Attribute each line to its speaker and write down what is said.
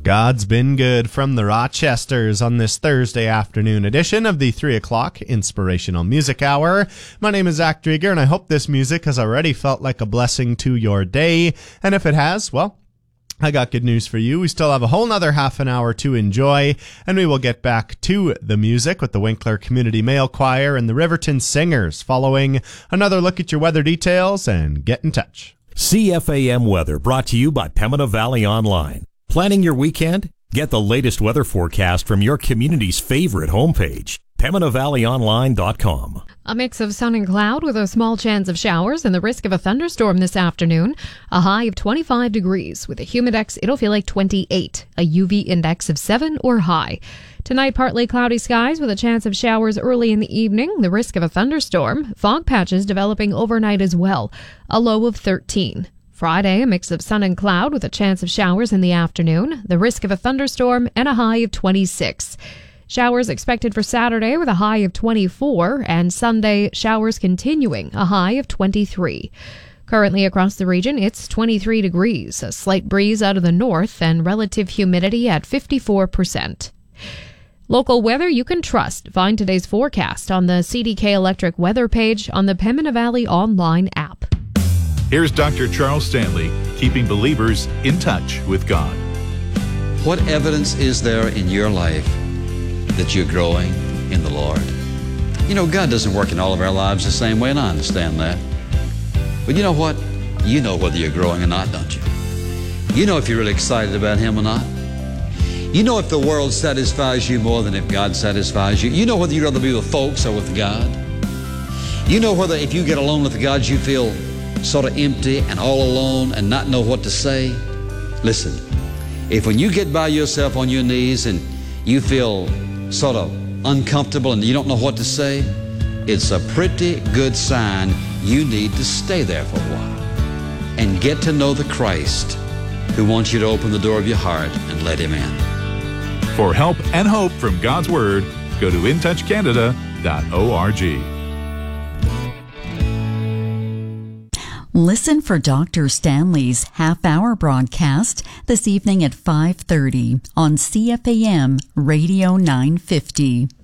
Speaker 1: God's been good from the Rochesters on this Thursday afternoon edition of the 3 o'clock Inspirational Music Hour. My name is Zach Drieger, and I hope this music has already felt like a blessing to your day. And if it has, well, I got good news for you. We still have a whole nother half an hour to enjoy, and we will get back to the music with the Winkler Community Male Choir and the Riverton Singers following another look at your weather details and get in touch.
Speaker 2: CFAM Weather brought to you by Pembina Valley Online. Planning your weekend? Get the latest weather forecast from your community's favorite homepage, PembinaValleyOnline.com.
Speaker 3: A mix of sun and cloud with a small chance of showers and the risk of a thunderstorm this afternoon. A high of 25 degrees. With a humidex, it'll feel like 28. A UV index of 7 or high. Tonight, partly cloudy skies with a chance of showers early in the evening. The risk of a thunderstorm. Fog patches developing overnight as well. A low of 13. Friday, a mix of sun and cloud with a chance of showers in the afternoon. The risk of a thunderstorm and a high of 26. Showers expected for Saturday with a high of 24, and Sunday, showers continuing, a high of 23. Currently across the region, it's 23 degrees, a slight breeze out of the north, and relative humidity at 54%. Local weather you can trust. Find today's forecast on the CDK Electric weather page on the Pembina Valley Online app.
Speaker 4: Here's Dr. Charles Stanley, keeping believers in touch with God.
Speaker 5: What evidence is there in your life that you're growing in the Lord? You know, God doesn't work in all of our lives the same way, and I understand that. But you know what? You know whether you're growing or not, don't you? You know if you're really excited about Him or not. You know if the world satisfies you more than if God satisfies you. You know whether you'd rather be with folks or with God. You know whether if you get alone with God, you feel sort of empty and all alone and not know what to say. Listen, if when you get by yourself on your knees and you feel sort of uncomfortable and you don't know what to say, it's a pretty good sign you need to stay there for a while and get to know the Christ who wants you to open the door of your heart and let Him in.
Speaker 4: For help and hope from God's Word, go to intouchcanada.org.
Speaker 6: Listen for Dr. Stanley's half-hour broadcast this evening at 5:30 on CFAM Radio 950.